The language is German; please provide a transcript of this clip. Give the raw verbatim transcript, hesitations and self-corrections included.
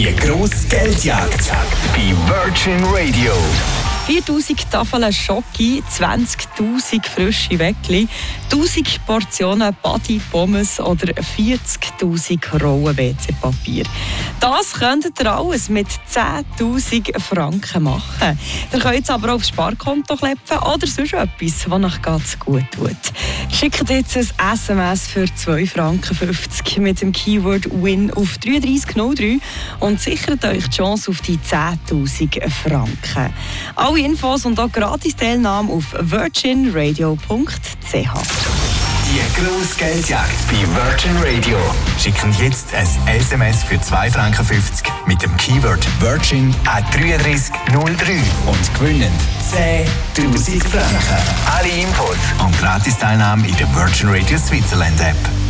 Die grosse Geldjagd bei Virgin Radio. viertausend Tafeln Schoki, zwanzigtausend frische Weckli, tausend Portionen Badi Pommes oder vierzigtausend Rollen W C-Papier. Das könntet ihr alles mit zehntausend Franken machen. Ihr könnt es aber auch aufs Sparkonto klepfen oder sonst etwas, was euch ganz gut tut. Schickt jetzt ein S M S für zwei Franken fünfzig mit dem Keyword WIN auf drei drei null drei und sichert euch die Chance auf die zehntausend Franken. Alle Infos und auch Gratis-Teilnahme auf virgin radio punkt c h. Die grosse Geldjagd bei Virgin Radio. Schicken jetzt ein S M S für zwei Franken fünfzig mit dem Keyword Virgin an drei drei null drei und gewinnen zehntausend Franken. Alle Infos und Gratis-Teilnahme in der Virgin Radio Switzerland App.